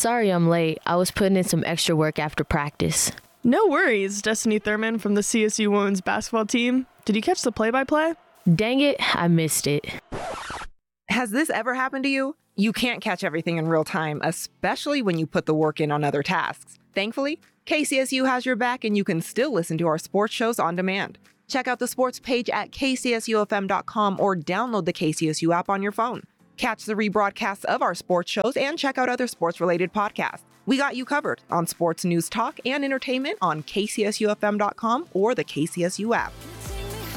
Sorry I'm late. I was putting in some extra work after practice. No worries, Destiny Thurman from the CSU women's basketball team. Did you catch the play-by-play? Dang it, I missed it. Has this ever happened to you? You can't catch everything in real time, especially when you put the work in on other tasks. Thankfully, KCSU has your back and you can still listen to our sports shows on demand. Check out the sports page at kcsufm.com or download the KCSU app on your phone. Catch the rebroadcasts of our sports shows and check out other sports-related podcasts. We got you covered on sports news, talk, and entertainment on kcsufm.com or the KCSU app.